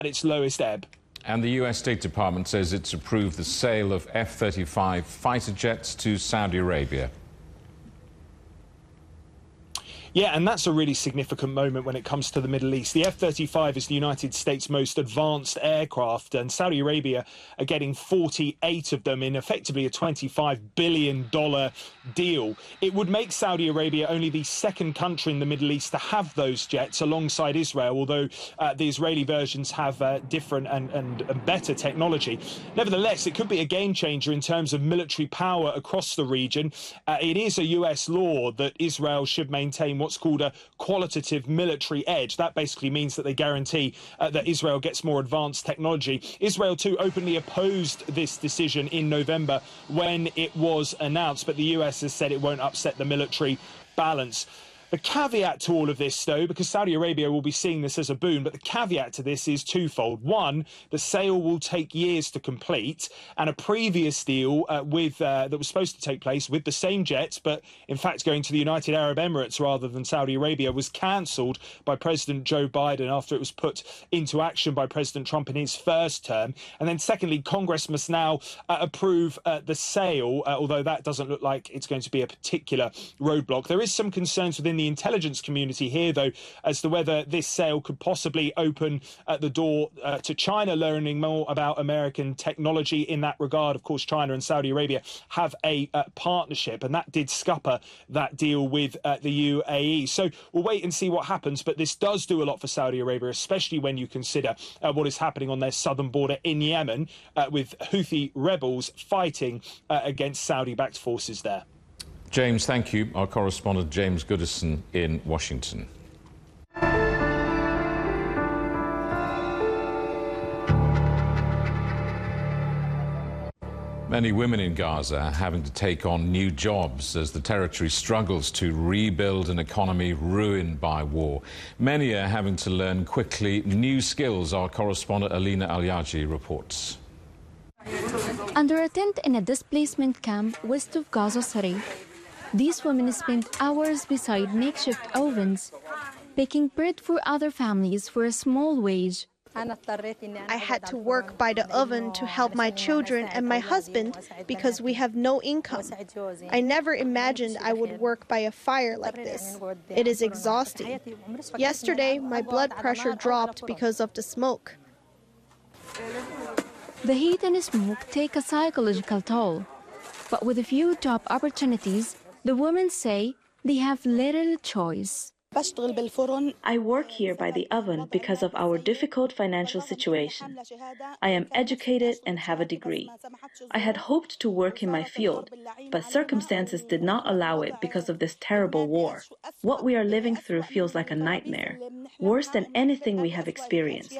at its lowest ebb. And the US State Department says it's approved the sale of F-35 fighter jets to Saudi Arabia. Yeah, and that's a really significant moment when it comes to the Middle East. The F-35 is the United States' most advanced aircraft, and Saudi Arabia are getting 48 of them in effectively a $25 billion deal. It would make Saudi Arabia only the second country in the Middle East to have those jets alongside Israel, although the Israeli versions have different and better technology. Nevertheless, it could be a game changer in terms of military power across the region. It is a US law that Israel should maintain what's called a qualitative military edge. That basically means that they guarantee that Israel gets more advanced technology. Israel, too, openly opposed this decision in November when it was announced, but the US has said it won't upset the military balance. The caveat to all of this, though, because Saudi Arabia will be seeing this as a boon, but the caveat to this is twofold. One, the sale will take years to complete, and a previous deal that was supposed to take place with the same jets, but in fact going to the United Arab Emirates rather than Saudi Arabia, was cancelled by President Joe Biden after it was put into action by President Trump in his first term. And then secondly, Congress must now approve the sale, although that doesn't look like it's going to be a particular roadblock. There is some concerns within the intelligence community here, though, as to whether this sale could possibly open the door to China learning more about American technology in that regard. Of course, China and Saudi Arabia have a partnership, and that did scupper that deal with the UAE. So we'll wait and see what happens, but this does do a lot for Saudi Arabia, especially when you consider what is happening on their southern border in Yemen with Houthi rebels fighting against Saudi-backed forces there. James, thank you. Our correspondent James Goodison in Washington. Many women in Gaza are having to take on new jobs as the territory struggles to rebuild an economy ruined by war. Many are having to learn quickly new skills. Our correspondent Alina Al-Yaji reports. Under a tent in a displacement camp west of Gaza City, these women spent hours beside makeshift ovens, baking bread for other families for a small wage. I had to work by the oven to help my children and my husband because we have no income. I never imagined I would work by a fire like this. It is exhausting. Yesterday, my blood pressure dropped because of the smoke. The heat and smoke take a psychological toll, but with a few job opportunities, the women say they have little choice. I work here by the oven because of our difficult financial situation. I am educated and have a degree. I had hoped to work in my field, but circumstances did not allow it because of this terrible war. What we are living through feels like a nightmare, worse than anything we have experienced.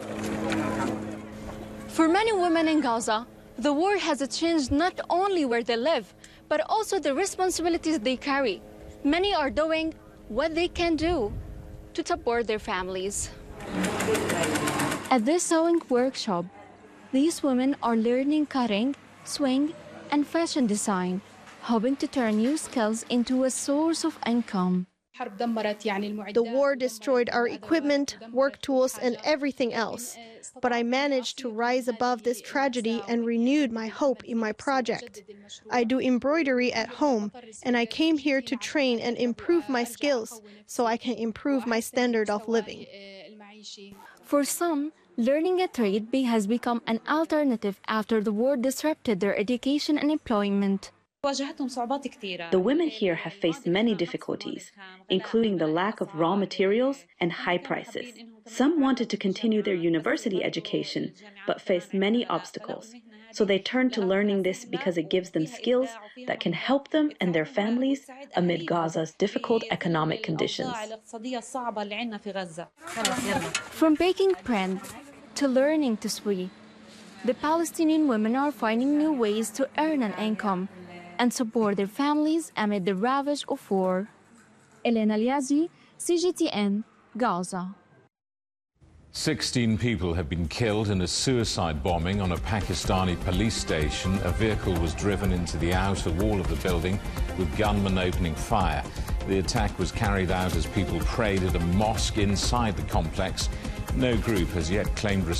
For many women in Gaza, the war has changed not only where they live, but also the responsibilities they carry. Many are doing what they can do to support their families. At this sewing workshop, these women are learning cutting, sewing, and fashion design, hoping to turn new skills into a source of income. The war destroyed our equipment, work tools, and everything else. But I managed to rise above this tragedy and renewed my hope in my project. I do embroidery at home, and I came here to train and improve my skills so I can improve my standard of living. For some, learning a trade has become an alternative after the war disrupted their education and employment. The women here have faced many difficulties, including the lack of raw materials and high prices. Some wanted to continue their university education, but faced many obstacles. So they turned to learning this because it gives them skills that can help them and their families amid Gaza's difficult economic conditions. From baking bread to learning to sew, the Palestinian women are finding new ways to earn an income and support their families amid the ravage of war. Elena Al-Yazi, CGTN, Gaza. 16 people have been killed in a suicide bombing on a Pakistani police station. A vehicle was driven into the outer wall of the building with gunmen opening fire. The attack was carried out as people prayed at a mosque inside the complex. No group has yet claimed